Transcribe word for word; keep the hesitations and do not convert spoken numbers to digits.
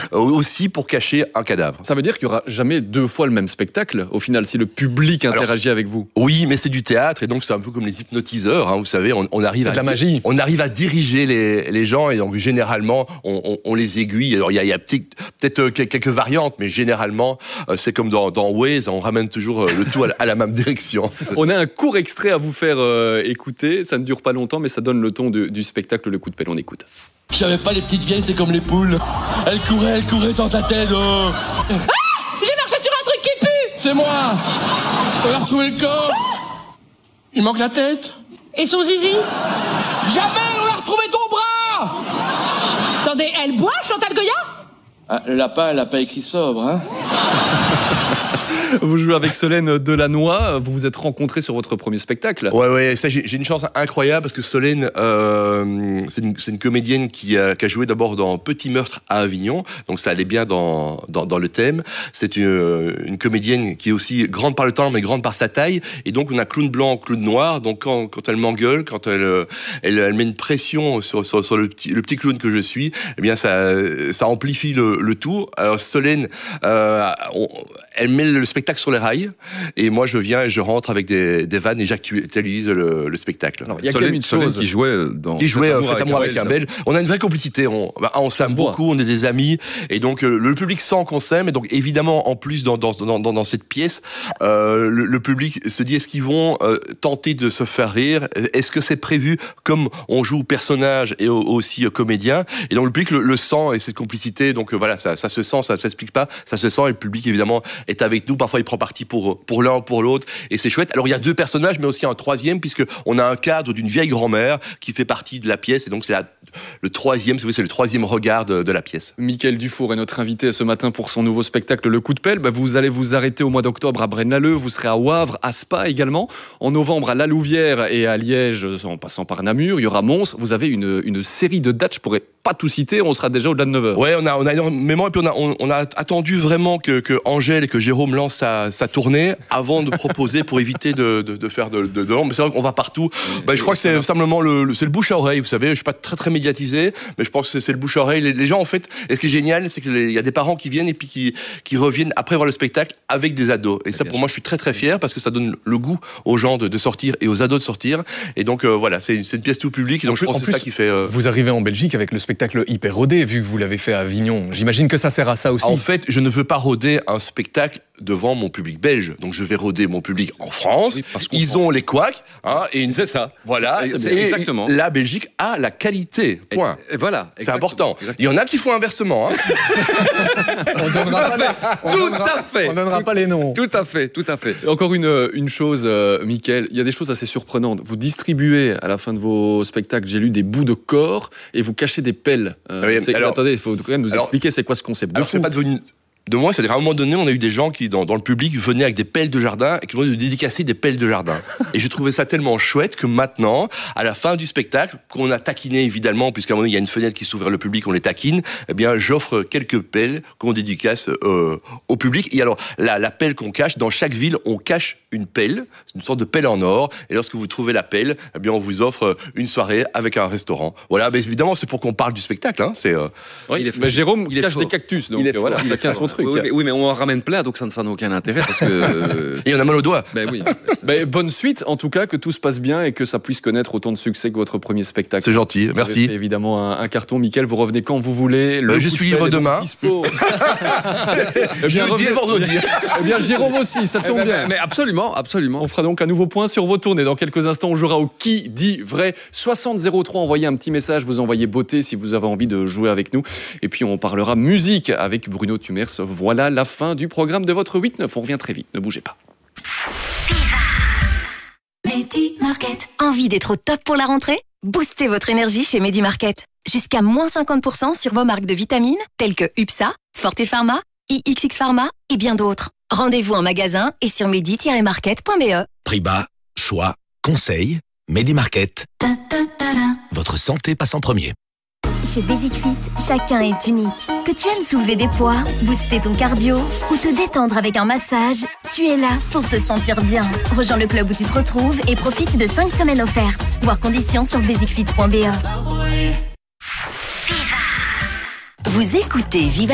euh, aussi pour cacher un cadavre. Ça veut dire qu'il n'y aura jamais deux fois le même spectacle, au final, si le public interagit Alors, avec vous. Oui, mais c'est du théâtre, et donc c'est un peu comme les hypnotiseurs, hein, vous savez, on, on arrive c'est à de la magie. On arrive à diriger les, les gens, et donc généralement, on, on, on les aiguille. Alors il y a, il y a peut-être quelques variantes, mais généralement, euh, c'est comme dans, dans Waze, on ramène toujours euh, le tout à la, à la même direction. On a un court extrait à vous faire euh, écouter, ça ne dure pas longtemps, mais ça donne le ton de, du spectacle Le Coup de Pelle, on écoute. Je savais pas, les petites vieilles, c'est comme les poules. Elles couraient, elles couraient sans sa tête. Oh. Ah, j'ai marché sur un truc qui pue. C'est moi. On a retrouvé le corps. Il manque la tête. Et son zizi? Jamais, on a retrouvé ton bras. Attendez, elle boit, Chantal Goya? Ah, le lapin, elle a pas écrit sobre, hein. Vous jouez avec Solène Delannoy, vous vous êtes rencontrés sur votre premier spectacle. Ouais, ouais, ça, j'ai, j'ai une chance incroyable parce que Solène, euh, c'est, une, c'est une comédienne qui a, qui a joué d'abord dans Petit Meurtre à Avignon, donc ça allait bien dans, dans, dans le thème. C'est une, une comédienne qui est aussi grande par le temps, mais grande par sa taille, et donc on a clown blanc, clown noir, donc quand, quand elle m'engueule, quand elle, elle, elle met une pression sur, sur, sur le, petit, le petit clown que je suis, eh bien ça, ça amplifie le, le tout. Alors Solène, euh, on, elle met le spectacle sur les rails, et moi je viens et je rentre avec des, des vannes et j'actualise le, le spectacle. Alors, il y a Solène, quand même une chose Solène qui jouait dans qui jouait Faites amour avec, avec un Belge. On a une vraie complicité, on, bah, on s'aime beaucoup, on est des amis, et donc euh, le public sent qu'on s'aime, et donc évidemment en plus dans, dans, dans, dans cette pièce, euh, le, le public se dit est-ce qu'ils vont euh, tenter de se faire rire, est-ce que c'est prévu comme on joue personnage et aussi euh, comédien, et donc le public le, le sent, et cette complicité, donc euh, voilà, ça, ça se sent, ça s'explique pas, ça se sent, et le public évidemment est avec nous, parfois il prend parti pour, pour l'un, pour l'autre, et c'est chouette. Alors il y a deux personnages, mais aussi un troisième, puisque on a un cadre d'une vieille grand-mère qui fait partie de la pièce, et donc c'est la, le troisième, c'est le troisième regard de, de la pièce. Mickaël Dufour est notre invité ce matin pour son nouveau spectacle Le Coup de Pelle. Bah, vous allez vous arrêter au mois d'octobre à Braine-l'Alleud, vous serez à Wavre, à Spa également, en novembre à La Louvière et à Liège, en passant par Namur, il y aura Mons. Vous avez une, une série de dates, je pourrais pas tout citer, on sera déjà au-delà de neuf heures. Ouais, on a, on a énormément, et puis on a, on, on a attendu vraiment que, que Angèle et que Jérôme lancent sa, sa tournée avant de proposer, pour éviter de, de, de faire de, de, de l'ombre. Mais c'est vrai qu'on va partout. Bah, je crois que c'est simplement le, le, c'est le bouche à oreille, vous savez. Je suis pas très très médiatisé, mais je pense que c'est le bouche à oreille. Les, les gens, en fait, et ce qui est génial, c'est qu'il y a des parents qui viennent et puis qui, qui reviennent après voir le spectacle avec des ados. Et ça, pour moi, je suis très très fier parce que ça donne le goût aux gens de, de sortir et aux ados de sortir. Et donc euh, voilà, c'est, c'est une pièce tout public. Et donc je pense que c'est ça qui fait. Euh... Vous arrivez en Belgique avec le spectacle hyper rodé, vu que vous l'avez fait à Avignon. J'imagine que ça sert à ça aussi. En fait, je ne veux pas roder un spectacle devant mon public belge. Donc je vais roder mon public en France. Oui, ils France. ont les couacs, hein, et une... c'est ça. Voilà, c'est, c'est exactement. La Belgique a la qualité. Point. Et, et voilà. C'est important. Exactement. Il y en a qui font inversement. Hein. on donnera pas les... Tout donnera... à fait. On donnera pas les noms. Tout à fait, tout à fait. Et encore une une chose, euh, Mickaël, il y a des choses assez surprenantes. Vous distribuez à la fin de vos spectacles, j'ai lu, des bouts de corps et vous cachez des pelles. Euh, oui, alors, attendez, il faut quand même nous alors, expliquer c'est quoi ce concept. Alors c'est pas devenu de moi, c'est-à-dire à un moment donné, on a eu des gens qui, dans, dans le public, venaient avec des pelles de jardin et qui demandaient de dédicacer des pelles de jardin. Et j'ai trouvé ça tellement chouette que maintenant, à la fin du spectacle, qu'on a taquiné évidemment, puisqu'à un moment donné, il y a une fenêtre qui s'ouvre vers le public, on les taquine, eh bien, j'offre quelques pelles qu'on dédicace euh, au public. Et alors, la, la pelle qu'on cache, dans chaque ville, on cache une pelle, c'est une sorte de pelle en or. Et lorsque vous trouvez la pelle, eh bien, on vous offre une soirée avec un restaurant. Voilà, mais évidemment, c'est pour qu'on parle du spectacle. Hein. C'est, euh... oui, il est bah, Jérôme il cache fort. Des cactus, donc il est voilà, chacun son truc. Oui, mais, oui, mais on en ramène plein, donc ça n'a aucun intérêt parce que. Euh... Et on a mal au doigt. Ben oui. Ben, bonne suite, en tout cas, que tout se passe bien et que ça puisse connaître autant de succès que votre premier spectacle. C'est gentil, vous merci. Fait évidemment un, un carton, Mickaël. Vous revenez quand vous voulez. Le euh, je suis libre demain. Dispo. eh bien, Jeudi et vendredi. Eh bien, Jérôme aussi, ça tombe eh ben, bien. Mais absolument, absolument. On fera donc un nouveau point sur vos tournées. Dans quelques instants, on jouera au Qui dit vrai. soixante zéro trois, envoyez un petit message, vous envoyez beauté si vous avez envie de jouer avec nous. Et puis, on parlera musique avec Bruno Tumers. Voilà la fin du programme de votre huit neuf. On revient très vite, ne bougez pas. Medi Market. Envie d'être au top pour la rentrée? Boostez votre énergie chez Medi Market. Jusqu'à moins cinquante pour cent sur vos marques de vitamines telles que U P S A, Forte Pharma, I X X Pharma et bien d'autres. Rendez-vous en magasin et sur medi tiret market point b e. Prix bas, choix, conseil, Medi Market. Ta, ta, ta, ta. Votre santé passe en premier. Chez Basic Fit, chacun est unique. Que tu aimes soulever des poids, booster ton cardio ou te détendre avec un massage, tu es là pour te sentir bien. Rejoins le club où tu te retrouves et profite de cinq semaines offertes. Voir conditions sur basic fit point b e. Vous écoutez Viva